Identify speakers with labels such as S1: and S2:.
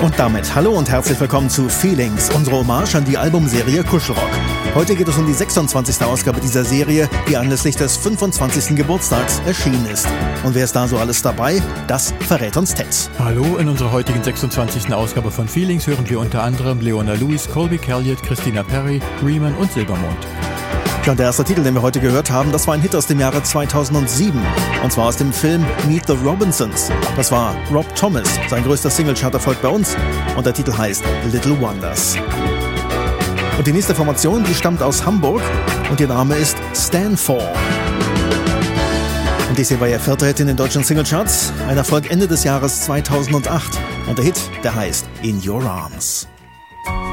S1: Und damit hallo und herzlich willkommen zu Feelings, unsere Hommage an die Albumserie Kuschelrock. Heute geht es um die 26. Ausgabe dieser Serie, die anlässlich des 25. Geburtstags erschienen ist. Und wer ist da so alles dabei? Das verrät uns Ted.
S2: Hallo, in unserer heutigen 26. Ausgabe von Feelings hören wir unter anderem Leona Lewis, Colby Calliot, Christina Perri, Riemann und Silbermond.
S1: Ja, und der erste Titel, den wir heute gehört haben, das war ein Hit aus dem Jahre 2007. Und zwar aus dem Film Meet the Robinsons. Das war Rob Thomas, sein größter Single-Chart-Erfolg bei uns. Und der Titel heißt Little Wonders. Und die nächste Formation, die stammt aus Hamburg. Und ihr Name ist Stand For. Und dies hier war ihr vierter Hit in den deutschen Singlecharts. Ein Erfolg Ende des Jahres 2008. Und der Hit, der heißt In Your Arms.